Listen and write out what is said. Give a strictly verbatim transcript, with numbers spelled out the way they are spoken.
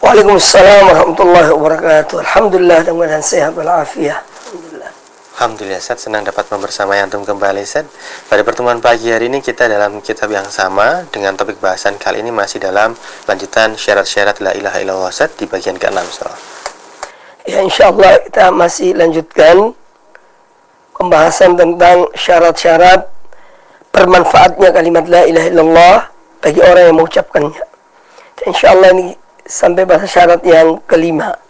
Waalaikumsalam warahmatullahi wabarakatuh. Alhamdulillah dalam keadaan sehat walafiat. Alhamdulillah. Alhamdulillah, Ustaz, senang dapat membersamai antum kembali, Ustaz. Pada pertemuan pagi hari ini kita dalam kitab yang sama dengan topik bahasan kali ini masih dalam lanjutan syarat-syarat la ilaha illallah, Ustaz, di bagian keenam, insyaallah. Ya, insyaallah kita masih lanjutkan pembahasan tentang syarat-syarat bermanfaatnya kalimat la ilaha illallah bagi orang yang mengucapkannya. Dan insyaallah ini sampai pada syarat yang kelima.